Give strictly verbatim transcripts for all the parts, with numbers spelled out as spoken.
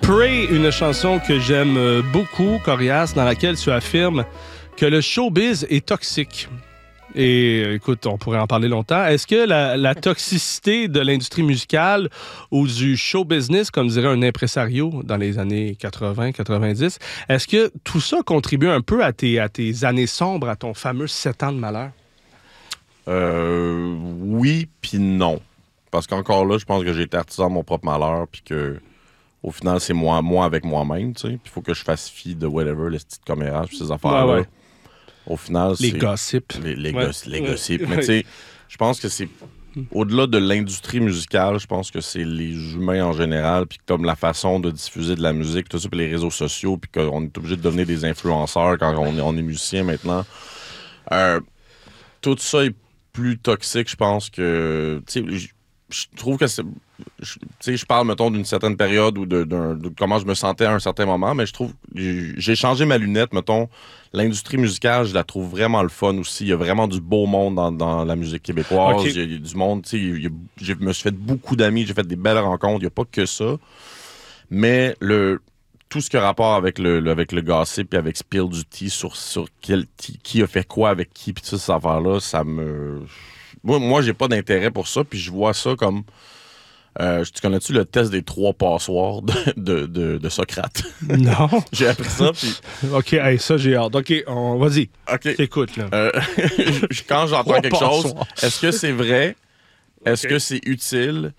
Pray, une chanson que j'aime beaucoup, Corias, dans laquelle tu affirmes que le showbiz est toxique. Et écoute, on pourrait en parler longtemps. Est-ce que la, la toxicité de l'industrie musicale ou du show business, comme dirait un impresario dans les années quatre-vingts quatre-vingt-dix, est-ce que tout ça contribue un peu à tes, à tes années sombres, à ton fameux sept ans de malheur? Euh, oui, puis non. Parce qu'encore là, je pense que j'ai été artisan de mon propre malheur, puis que au final, c'est moi, moi avec moi-même, tu sais. Puis il faut que je fasse fi de whatever, les petites commérages, ces affaires-là. Ouais, ouais. Au final, les c'est... Gossips. Les, les, ouais. goss, les gossips. Mais tu sais, je pense que c'est... Au-delà de l'industrie musicale, je pense que c'est les humains en général, puis comme la façon de diffuser de la musique, tout ça, puis les réseaux sociaux, puis qu'on est obligé de devenir des influenceurs quand on est, on est musicien maintenant. Euh, tout ça est plus toxique, je pense que... Tu sais, je trouve que c'est... Tu sais, je parle, mettons, d'une certaine période ou de, de, de comment je me sentais à un certain moment, mais je trouve... J'ai changé ma lunette, mettons. L'industrie musicale, je la trouve vraiment le fun aussi. Il y a vraiment du beau monde dans, dans la musique québécoise. Okay. Il, y a, il y a du monde, tu sais, il y a, je me suis fait beaucoup d'amis, j'ai fait des belles rencontres. Il n'y a pas que ça. Mais le... tout ce qui a rapport avec le, le, avec le gossip et avec spill du tea sur, sur quel, qui a fait quoi avec qui, puis toutes ces affaires-là, ça me... Moi, moi, j'ai pas d'intérêt pour ça, puis je vois ça comme... Euh, tu connais-tu le test des trois passoires de, de, de, de Socrate? Non. J'ai appris ça, puis... OK, hey, ça, j'ai hâte. OK, on... vas-y. OK. T'écoutes, là. Euh, quand j'entends quelque chose, est-ce que c'est vrai? Est-ce okay. que c'est utile?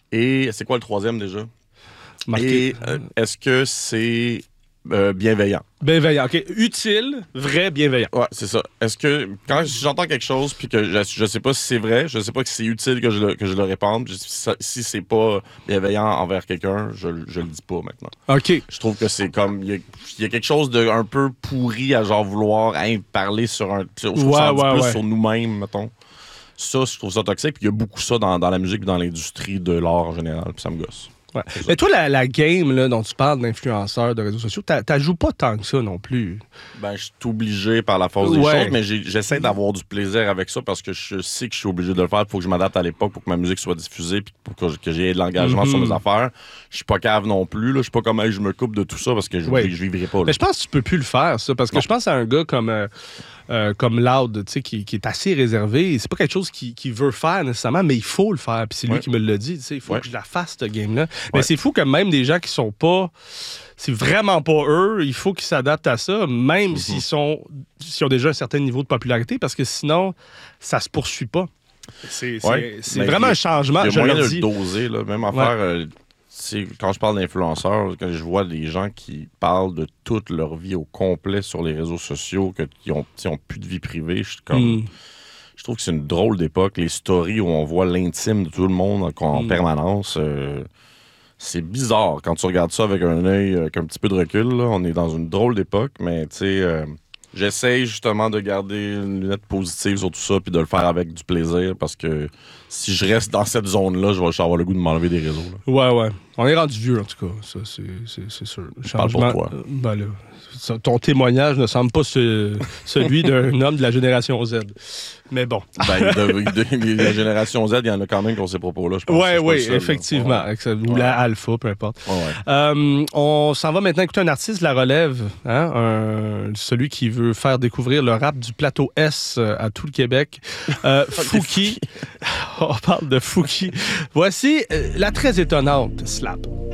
Et c'est quoi le troisième, déjà? Marqué. Et euh, est-ce que c'est euh, bienveillant? Bienveillant, OK. Utile, vrai, bienveillant. Ouais, c'est ça. Est-ce que quand j'entends quelque chose puis que je, je sais pas si c'est vrai, je sais pas que c'est utile que je le, que je le répande, si, si c'est pas bienveillant envers quelqu'un, je, je le dis pas maintenant. OK. Je trouve que c'est comme... Il y, y a quelque chose de un peu pourri à genre vouloir hein, parler sur un... Sur, ouais, ouais, plus ouais. sur nous-mêmes, mettons. Ça, je trouve ça toxique. Puis il y a beaucoup ça dans, dans la musique et dans l'industrie de l'art en général. Puis ça me gosse. Ouais. Mais toi, la, la game là, dont tu parles d'influenceurs de réseaux sociaux, tu joues pas tant que ça non plus. Ben, je suis obligé par la force des ouais. choses, mais j'essaie d'avoir du plaisir avec ça parce que je sais que je suis obligé de le faire. Il faut que je m'adapte à l'époque pour que ma musique soit diffusée puis pour que, que j'ai de l'engagement mm-hmm. sur mes affaires. Je suis pas cave non plus. Là. Je suis pas comme hey, je me coupe de tout ça parce que je, ouais. je vivrai pas. Là. Mais je pense que tu peux plus le faire, ça, parce que non. je pense à un gars comme... Euh, Euh, comme Loud, tu sais, qui, qui est assez réservé. C'est pas quelque chose qu'il qui veut faire nécessairement, mais il faut le faire. Puis c'est lui ouais. qui me l'a dit, tu sais, il faut ouais. que je la fasse, cette game-là. Ouais. Mais c'est fou que même des gens qui sont pas... C'est vraiment pas eux, il faut qu'ils s'adaptent à ça, même mm-hmm. s'ils sont s'ils ont déjà un certain niveau de popularité, parce que sinon, ça se poursuit pas. C'est ouais. vraiment a, un changement, je le moyen dis. de le doser, là. Même affaire... Ouais. Euh, quand je parle d'influenceurs, quand je vois des gens qui parlent de toute leur vie au complet sur les réseaux sociaux, qui ont, ont plus de vie privée, je suis comme... Mm. Je trouve que c'est une drôle d'époque. Les stories où on voit l'intime de tout le monde en mm. permanence, euh, c'est bizarre. Quand tu regardes ça avec un œil, avec un petit peu de recul, là, on est dans une drôle d'époque, mais tu sais... Euh, j'essaie justement de garder une lunette positive sur tout ça puis de le faire avec du plaisir parce que si je reste dans cette zone-là, je vais avoir le goût de m'enlever des réseaux. Là. Ouais, ouais. On est rendu vieux, en tout cas. Ça, c'est sûr. Je parle pour toi. Euh, ben là, ton témoignage ne semble pas ce, celui d'un homme de la génération Z. Mais bon. Ben, de, de, de la génération Z, il y en a quand même qui ont ces propos-là, je pense. Oui, oui, effectivement. Ouais. Ou ouais. la alpha, peu importe. Ouais, ouais. Euh, on s'en va maintenant écouter un artiste de la relève, hein, un, celui qui veut faire découvrir le rap du plateau S à tout le Québec. Euh, Fouki. On parle de Fouki. Voici euh, la très étonnante Slap.